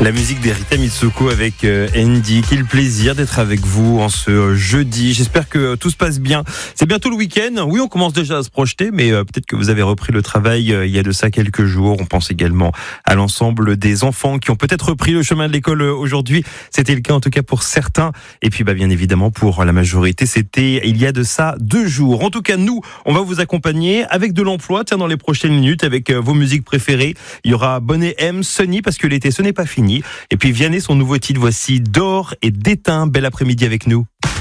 La musique d'Erita Mitsuko avec Andy. Quel plaisir d'être avec vous en ce jeudi. J'espère que tout se passe bien. C'est bientôt le week-end. Oui, on commence déjà à se projeter, mais peut-être que vous avez repris le travail il y a de ça quelques jours. On pense également à l'ensemble des enfants qui ont peut-être repris le chemin de l'école aujourd'hui. C'était le cas en tout cas pour certains. Et puis bien évidemment pour la majorité, c'était il y a de ça 2 jours. En tout cas, nous, on va vous accompagner avec de l'emploi. Tiens, dans les prochaines minutes, avec vos musiques préférées. Il y aura Bonnet M, Sunny, parce que l'été, ce n'est pas fini. Et puis Vianney, son nouveau titre, voici d'or et d'éteint. Bel après-midi avec nous.